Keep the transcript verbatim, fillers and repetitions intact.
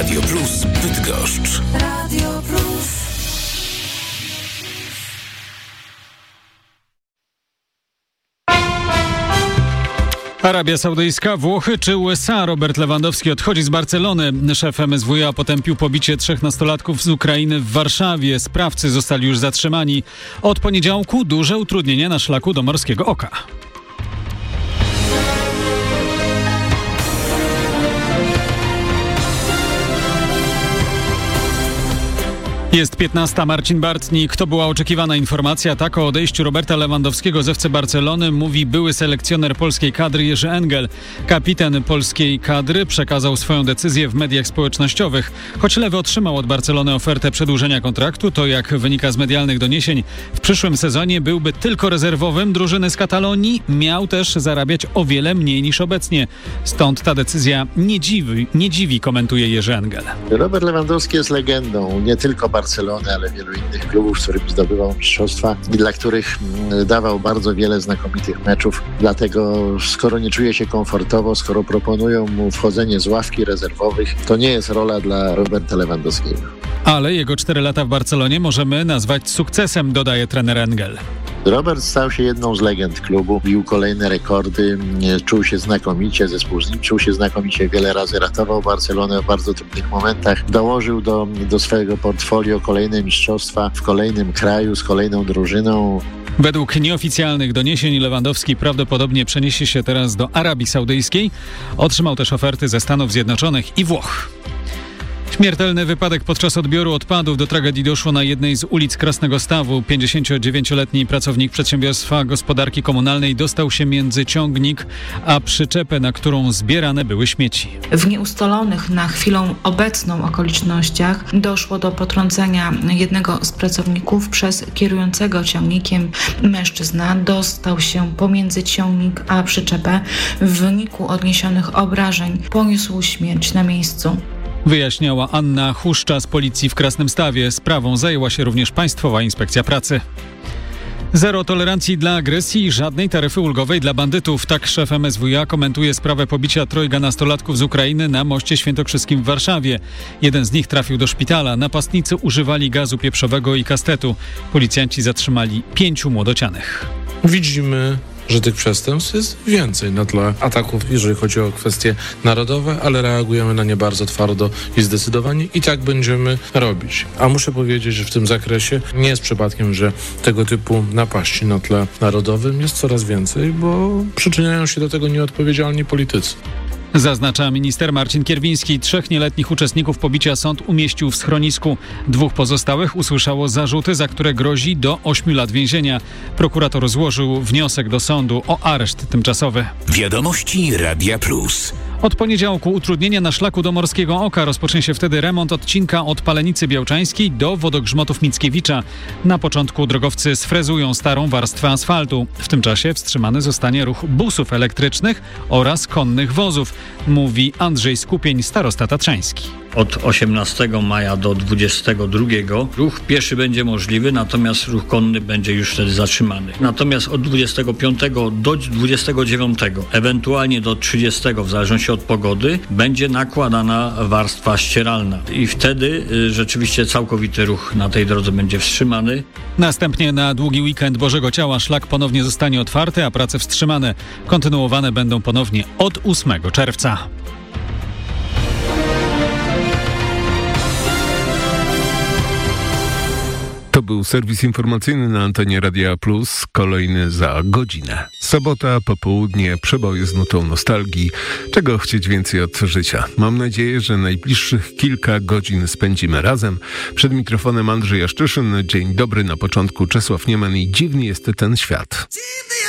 Radio Plus Bydgoszcz. Radio Plus. Arabia Saudyjska, Włochy czy U S A? Robert Lewandowski odchodzi z Barcelony. Szef M S W A potępił pobicie trzech nastolatków z Ukrainy w Warszawie. Sprawcy zostali już zatrzymani. Od poniedziałku duże utrudnienia na szlaku do Morskiego Oka. Jest piętnasta. Marcin Bartnik. To była oczekiwana informacja. Tak o odejściu Roberta Lewandowskiego z F C Barcelony mówi były selekcjoner polskiej kadry Jerzy Engel. Kapitan polskiej kadry przekazał swoją decyzję w mediach społecznościowych. Choć Lewy otrzymał od Barcelony ofertę przedłużenia kontraktu, to jak wynika z medialnych doniesień, w przyszłym sezonie byłby tylko rezerwowym drużyny z Katalonii. Miał też zarabiać o wiele mniej niż obecnie. Stąd ta decyzja nie dziwi, nie dziwi, komentuje Jerzy Engel. Robert Lewandowski jest legendą nie tylko Barcelony, Barcelony, ale wielu innych klubów, z którymi zdobywał mistrzostwa i dla których dawał bardzo wiele znakomitych meczów. Dlatego skoro nie czuje się komfortowo, skoro proponują mu wchodzenie z ławki rezerwowych, to nie jest rola dla Roberta Lewandowskiego. Ale jego cztery lata w Barcelonie możemy nazwać sukcesem, dodaje trener Engel. Robert stał się jedną z legend klubu, bił kolejne rekordy, czuł się znakomicie, zespół z nim czuł się znakomicie, wiele razy ratował Barcelonę w bardzo trudnych momentach, dołożył do, do swojego portfolio kolejne mistrzostwa w kolejnym kraju, z kolejną drużyną. Według nieoficjalnych doniesień Lewandowski prawdopodobnie przeniesie się teraz do Arabii Saudyjskiej. Otrzymał też oferty ze Stanów Zjednoczonych i Włoch. Śmiertelny wypadek podczas odbioru odpadów. Do tragedii doszło na jednej z ulic Krasnego-Stawu. pięćdziesięciodziewięcioletni pracownik przedsiębiorstwa gospodarki komunalnej dostał się między ciągnik a przyczepę, na którą zbierane były śmieci. W nieustalonych na chwilę obecną okolicznościach doszło do potrącenia jednego z pracowników przez kierującego ciągnikiem. Mężczyzna dostał się pomiędzy ciągnik a przyczepę. W wyniku odniesionych obrażeń poniósł śmierć na miejscu. Wyjaśniała Anna Huszcza z policji w Krasnymstawie. Sprawą zajęła się również Państwowa Inspekcja Pracy. Zero tolerancji dla agresji i żadnej taryfy ulgowej dla bandytów. Tak szef M S W A komentuje sprawę pobicia trojga nastolatków z Ukrainy na moście świętokrzyskim w Warszawie. Jeden z nich trafił do szpitala. Napastnicy używali gazu pieprzowego i kastetu. Policjanci zatrzymali pięciu młodocianych. Widzimy, że tych przestępstw jest więcej na tle ataków, jeżeli chodzi o kwestie narodowe, ale reagujemy na nie bardzo twardo i zdecydowanie i tak będziemy robić. A muszę powiedzieć, że w tym zakresie nie jest przypadkiem, że tego typu napaści na tle narodowym jest coraz więcej, bo przyczyniają się do tego nieodpowiedzialni politycy. Zaznacza minister Marcin Kierwiński. Trzech nieletnich uczestników pobicia sąd umieścił w schronisku. Dwóch pozostałych usłyszało zarzuty, za które grozi do ośmiu lat więzienia. Prokurator złożył wniosek do sądu o areszt tymczasowy. Wiadomości Radia Plus. Od poniedziałku utrudnienia na szlaku do Morskiego Oka. Rozpocznie się wtedy remont odcinka od Palenicy Białczańskiej do Wodogrzmotów Mickiewicza. Na początku drogowcy sfrezują starą warstwę asfaltu. W tym czasie wstrzymany zostanie ruch busów elektrycznych oraz konnych wozów, mówi Andrzej Skupień, starosta tatrzański. Od osiemnastego maja do dwudziestego drugiego ruch pieszy będzie możliwy, natomiast ruch konny będzie już wtedy zatrzymany. Natomiast od dwudziestego piątego do dwudziestego dziewiątego, ewentualnie do trzydziestego, w zależności od pogody, będzie nakładana warstwa ścieralna. I wtedy y, rzeczywiście całkowity ruch na tej drodze będzie wstrzymany. Następnie na długi weekend Bożego Ciała szlak ponownie zostanie otwarty, a prace wstrzymane. Kontynuowane będą ponownie od ósmego czerwca. To był serwis informacyjny na antenie Radia Plus, kolejny za godzinę. Sobota, popołudnie, przeboje z nutą nostalgii. Czego chcieć więcej od życia? Mam nadzieję, że najbliższych kilka godzin spędzimy razem. Przed mikrofonem Andrzej Jaszczyszyn. Dzień dobry, na początku Czesław Nieman i Dziwny jest ten świat.